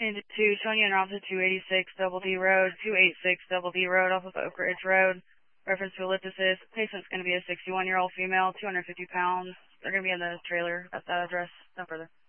2, showing you an officer 286 Double D Road, 286 Double D Road off of Oak Ridge Road. Reference to ellipsis. Patient's going to be a 61-year-old female, 250 pounds. They're going to be in the trailer at that address. No further.